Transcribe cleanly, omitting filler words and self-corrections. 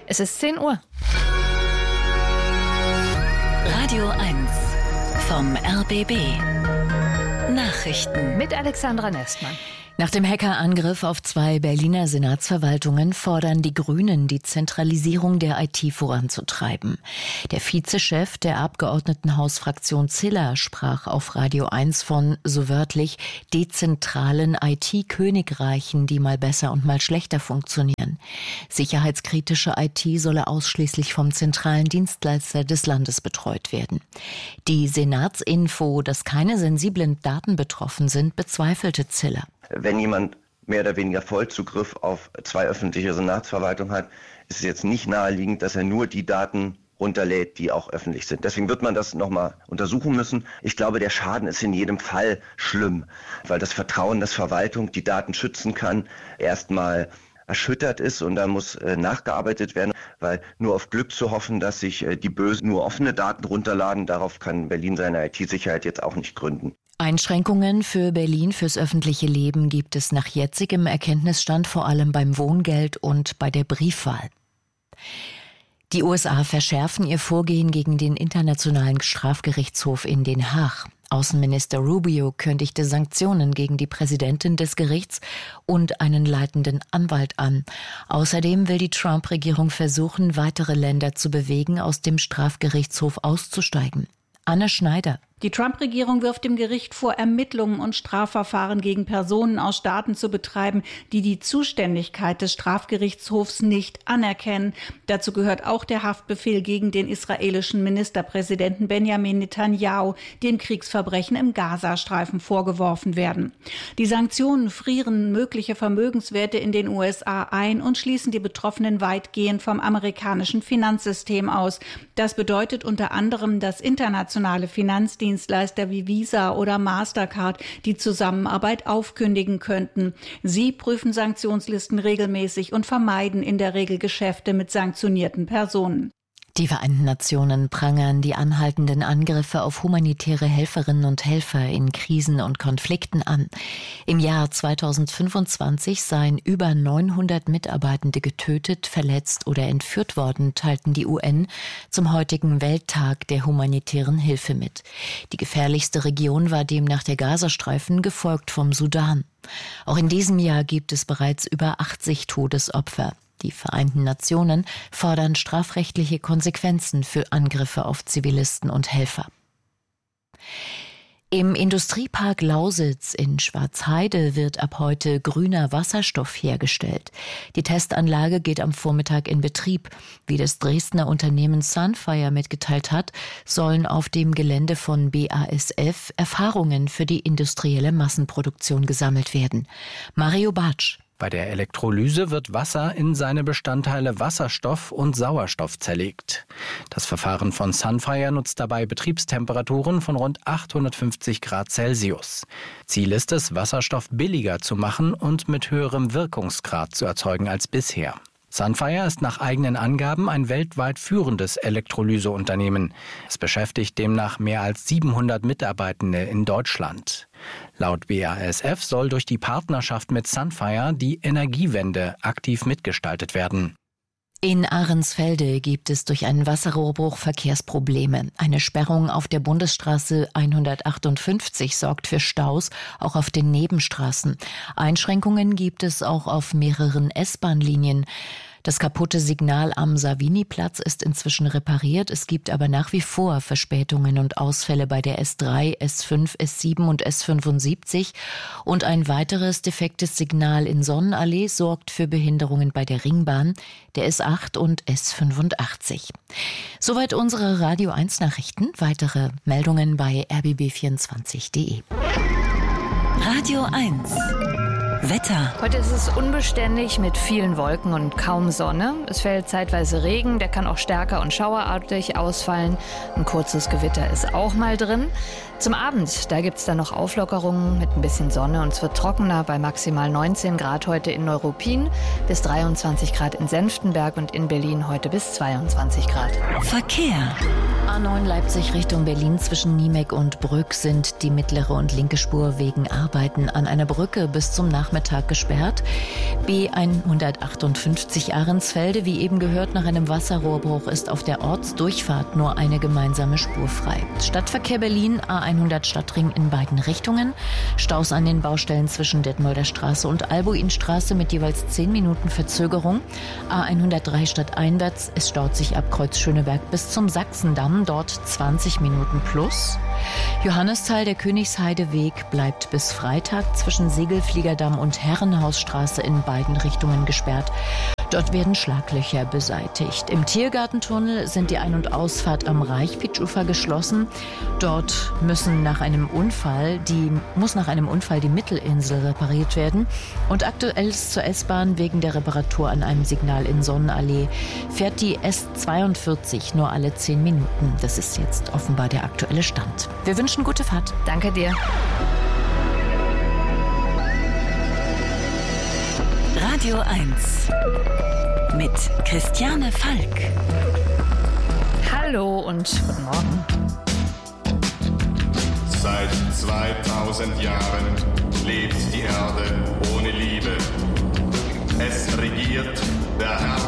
Es ist 10 Uhr. Radio 1 vom RBB. Nachrichten Mit Alexandra Nestmann. Nach dem Hackerangriff auf 2 Berliner Senatsverwaltungen fordern die Grünen, die Zentralisierung der IT voranzutreiben. Der Vizechef der Abgeordnetenhausfraktion Ziller sprach auf Radio 1 von, so wörtlich, dezentralen IT-Königreichen, die mal besser und mal schlechter funktionieren. Sicherheitskritische IT solle ausschließlich vom zentralen Dienstleister des Landes betreut werden. Die Senatsinfo, dass keine sensiblen Daten betroffen sind, bezweifelte Ziller. Wenn jemand mehr oder weniger Vollzugriff auf 2 öffentliche Senatsverwaltungen hat, ist es jetzt nicht naheliegend, dass er nur die Daten runterlädt, die auch öffentlich sind. Deswegen wird man das nochmal untersuchen müssen. Ich glaube, der Schaden ist in jedem Fall schlimm, weil das Vertrauen, dass Verwaltung die Daten schützen kann, erstmal erschüttert ist und da muss nachgearbeitet werden, weil nur auf Glück zu hoffen, dass sich die Bösen nur offene Daten runterladen, darauf kann Berlin seine IT-Sicherheit jetzt auch nicht gründen. Einschränkungen für Berlin fürs öffentliche Leben gibt es nach jetzigem Erkenntnisstand vor allem beim Wohngeld und bei der Briefwahl. Die USA verschärfen ihr Vorgehen gegen den Internationalen Strafgerichtshof in Den Haag. Außenminister Rubio kündigte Sanktionen gegen die Präsidentin des Gerichts und einen leitenden Anwalt an. Außerdem will die Trump-Regierung versuchen, weitere Länder zu bewegen, aus dem Strafgerichtshof auszusteigen. Anne Schneider. Die Trump-Regierung wirft dem Gericht vor, Ermittlungen und Strafverfahren gegen Personen aus Staaten zu betreiben, die die Zuständigkeit des Strafgerichtshofs nicht anerkennen. Dazu gehört auch der Haftbefehl gegen den israelischen Ministerpräsidenten Benjamin Netanyahu, dem Kriegsverbrechen im Gazastreifen vorgeworfen werden. Die Sanktionen frieren mögliche Vermögenswerte in den USA ein und schließen die Betroffenen weitgehend vom amerikanischen Finanzsystem aus. Das bedeutet unter anderem, dass internationale Finanzdienstleister wie Visa oder Mastercard die Zusammenarbeit aufkündigen könnten. Sie prüfen Sanktionslisten regelmäßig und vermeiden in der Regel Geschäfte mit sanktionierten Personen. Die Vereinten Nationen prangern die anhaltenden Angriffe auf humanitäre Helferinnen und Helfer in Krisen und Konflikten an. Im Jahr 2025 seien über 900 Mitarbeitende getötet, verletzt oder entführt worden, teilten die UN zum heutigen Welttag der humanitären Hilfe mit. Die gefährlichste Region war demnach der Gazastreifen, gefolgt vom Sudan. Auch in diesem Jahr gibt es bereits über 80 Todesopfer. Die Vereinten Nationen fordern strafrechtliche Konsequenzen für Angriffe auf Zivilisten und Helfer. Im Industriepark Lausitz in Schwarzheide wird ab heute grüner Wasserstoff hergestellt. Die Testanlage geht am Vormittag in Betrieb. Wie das Dresdner Unternehmen Sunfire mitgeteilt hat, sollen auf dem Gelände von BASF Erfahrungen für die industrielle Massenproduktion gesammelt werden. Mario Bartsch. Bei der Elektrolyse wird Wasser in seine Bestandteile Wasserstoff und Sauerstoff zerlegt. Das Verfahren von Sunfire nutzt dabei Betriebstemperaturen von rund 850 Grad Celsius. Ziel ist es, Wasserstoff billiger zu machen und mit höherem Wirkungsgrad zu erzeugen als bisher. Sunfire ist nach eigenen Angaben ein weltweit führendes Elektrolyseunternehmen. Es beschäftigt demnach mehr als 700 Mitarbeitende in Deutschland. Laut BASF soll durch die Partnerschaft mit Sunfire die Energiewende aktiv mitgestaltet werden. In Ahrensfelde gibt es durch einen Wasserrohrbruch Verkehrsprobleme. Eine Sperrung auf der Bundesstraße 158 sorgt für Staus, auch auf den Nebenstraßen. Einschränkungen gibt es auch auf mehreren S-Bahn-Linien. Das kaputte Signal am Savini-Platz ist inzwischen repariert. Es gibt aber nach wie vor Verspätungen und Ausfälle bei der S3, S5, S7 und S75. Und ein weiteres defektes Signal in Sonnenallee sorgt für Behinderungen bei der Ringbahn, der S8 und S85. Soweit unsere Radio 1 Nachrichten. Weitere Meldungen bei rbb24.de. Radio 1 Wetter. Heute ist es unbeständig mit vielen Wolken und kaum Sonne. Es fällt zeitweise Regen, der kann auch stärker und schauerartig ausfallen. Ein kurzes Gewitter ist auch mal drin. Zum Abend, da gibt es dann noch Auflockerungen mit ein bisschen Sonne und es wird trockener bei maximal 19 Grad heute in Neuruppin, bis 23 Grad in Senftenberg und in Berlin heute bis 22 Grad. Verkehr. A9 Leipzig Richtung Berlin zwischen Niemek und Brück sind die mittlere und linke Spur wegen Arbeiten an einer Brücke bis zum Nachmittag Nachmittag gesperrt. B158 Ahrensfelde, wie eben gehört, nach einem Wasserrohrbruch ist auf der Ortsdurchfahrt nur eine gemeinsame Spur frei. Stadtverkehr Berlin, A100 Stadtring in beiden Richtungen. Staus an den Baustellen zwischen Detmolder Straße und Albuinstraße mit jeweils 10 Minuten Verzögerung. A103 stadteinwärts, es staut sich ab Kreuz Schöneberg bis zum Sachsendamm, dort 20 Minuten plus. Johannisthal, der Königsheideweg bleibt bis Freitag zwischen Segelfliegerdamm und Herrenhausstraße in beiden Richtungen gesperrt. Dort werden Schlaglöcher beseitigt. Im Tiergartentunnel sind die Ein- und Ausfahrt am Reichpitsch-Ufer geschlossen. Dort muss nach einem Unfall die Mittelinsel repariert werden. Und aktuell ist zur S-Bahn wegen der Reparatur an einem Signal in Sonnenallee fährt die S42 nur alle 10 Minuten. Das ist jetzt offenbar der aktuelle Stand. Wir wünschen gute Fahrt. Danke dir. Radio 1 mit Christiane Falk. Hallo und guten Morgen. Seit 2000 Jahren lebt die Erde ohne Liebe. Es regiert der Herr